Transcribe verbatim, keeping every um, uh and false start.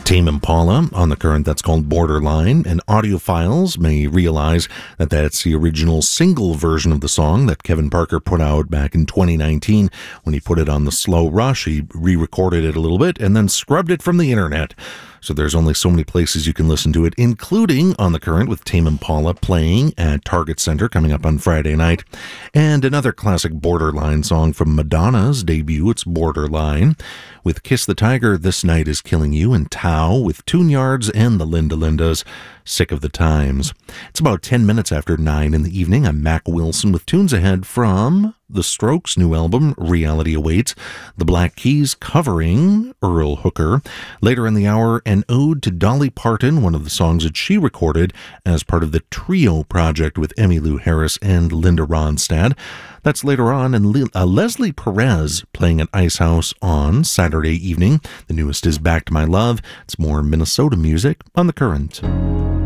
Tame Impala on The Current, that's called Borderline, and audiophiles may realize that that's the original single version of the song that Kevin Parker put out back in twenty nineteen when he put it on the Slow Rush. He re-recorded it a little bit and then scrubbed it from the internet. So there's only so many places you can listen to it, including on The Current with Tame Impala playing at Target Center coming up on Friday night. And another classic Borderline song from Madonna's debut, it's Borderline. With Kiss the Tiger, This Night Is Killing You, and Tao with Tune Yards and the Linda Lindas, Sick of the Times. It's about ten minutes after nine in the evening. I'm Mac Wilson with tunes ahead from The Strokes' new album, Reality Awaits, the Black Keys covering Earl Hooker. Later in the hour, an ode to Dolly Parton, one of the songs that she recorded as part of the Trio project with Emmylou Harris and Linda Ronstadt. That's later on, and Le- uh, Leslie Perez playing at Ice House on Saturday evening. The newest is Back to My Love. It's more Minnesota music on The Current.